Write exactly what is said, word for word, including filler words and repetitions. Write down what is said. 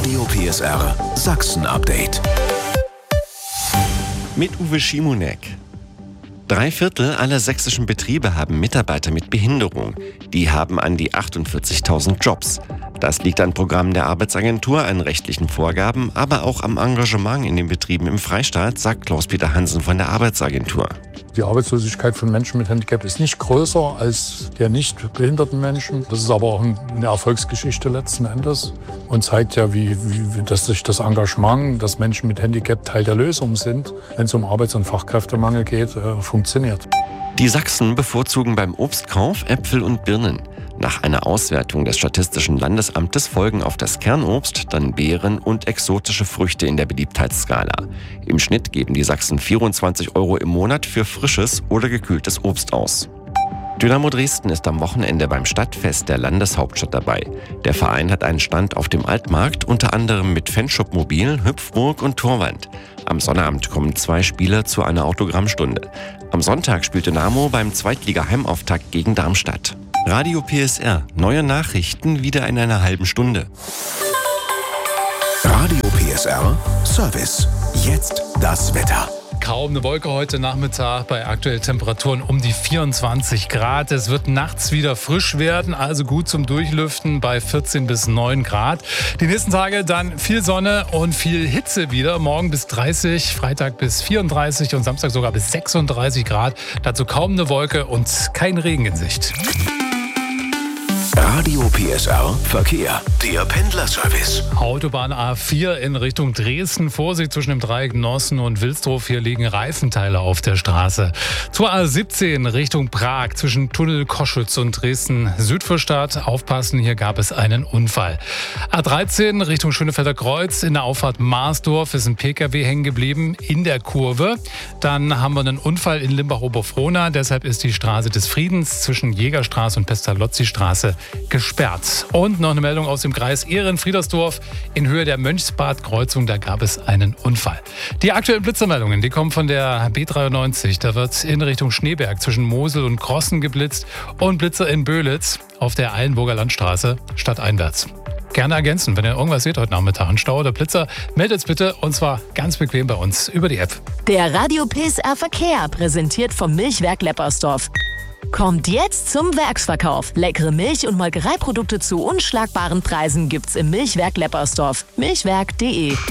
Radio P S R Sachsen-Update. Mit Uwe Schimonek. Drei Viertel aller sächsischen Betriebe haben Mitarbeiter mit Behinderung. Die haben an die achtundvierzigtausend Jobs. Das liegt an Programmen der Arbeitsagentur, an rechtlichen Vorgaben, aber auch am Engagement in den Betrieben im Freistaat, sagt Klaus-Peter Hansen von der Arbeitsagentur. Die Arbeitslosigkeit von Menschen mit Handicap ist nicht größer als der nicht behinderten Menschen. Das ist aber auch eine Erfolgsgeschichte letzten Endes und zeigt ja, wie, wie dass sich das Engagement, dass Menschen mit Handicap Teil der Lösung sind, wenn es um Arbeits- und Fachkräftemangel geht, äh, funktioniert. Die Sachsen bevorzugen beim Obstkauf Äpfel und Birnen. Nach einer Auswertung des Statistischen Landesamtes folgen auf das Kernobst dann Beeren und exotische Früchte in der Beliebtheitsskala. Im Schnitt geben die Sachsen vierundzwanzig Euro im Monat für frisches oder gekühltes Obst aus. Dynamo Dresden ist am Wochenende beim Stadtfest der Landeshauptstadt dabei. Der Verein hat einen Stand auf dem Altmarkt, unter anderem mit Fanshop-Mobil, Hüpfburg und Torwand. Am Sonnabend kommen zwei Spieler zu einer Autogrammstunde. Am Sonntag spielt Dynamo beim Zweitliga-Heimauftakt gegen Darmstadt. Radio P S R, neue Nachrichten wieder in einer halben Stunde. Radio P S R Service. Jetzt das Wetter. Kaum eine Wolke heute Nachmittag bei aktuellen Temperaturen um die vierundzwanzig Grad. Es wird nachts wieder frisch werden, also gut zum Durchlüften bei vierzehn bis neun Grad. Die nächsten Tage dann viel Sonne und viel Hitze wieder. Morgen bis dreißig, Freitag bis vierunddreißig und Samstag sogar bis sechsunddreißig Grad. Dazu kaum eine Wolke und kein Regen in Sicht. Radio P S R Verkehr, der Pendlerservice. Autobahn A vier in Richtung Dresden. Vorsicht zwischen dem Dreieck Nossen und Wilsdorf. Hier liegen Reifenteile auf der Straße. Zur A siebzehn Richtung Prag zwischen Tunnel Koschütz und Dresden Südvorstadt. Aufpassen, hier gab es einen Unfall. A dreizehn Richtung Schönefelder Kreuz. In der Auffahrt Marsdorf ist ein Pkw hängen geblieben in der Kurve. Dann haben wir einen Unfall in Limbach-Oberfrohna. Deshalb ist die Straße des Friedens zwischen Jägerstraße und Pestalozzi-Straße gesperrt. Und noch eine Meldung aus dem Kreis Ehren-Friedersdorf. In Höhe der Mönchsbad-Kreuzung, da gab es einen Unfall. Die aktuellen Blitzermeldungen, die kommen von der B dreiundneunzig. Da wird in Richtung Schneeberg zwischen Mosel und Krossen geblitzt und Blitzer in Böhlitz auf der Eilenburger Landstraße stadteinwärts. Gerne ergänzen, wenn ihr irgendwas seht heute Nachmittag, einen Stau oder Blitzer, meldet's bitte und zwar ganz bequem bei uns über die App. Der Radio P S R Verkehr, präsentiert vom Milchwerk Leppersdorf. Kommt jetzt zum Werksverkauf. Leckere Milch- und Molkereiprodukte zu unschlagbaren Preisen gibt's im Milchwerk Leppersdorf. milchwerk punkt de